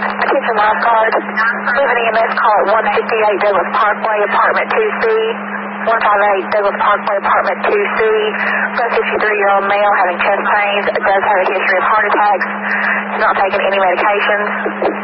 Attention lifeguard. Leave an EMS call at 158 Douglas Parkway, apartment 2C. 158 Douglas Parkway, apartment 2C. For a 63-year-old male having chest pains, does have a history of heart attacks. He's not taking any medications.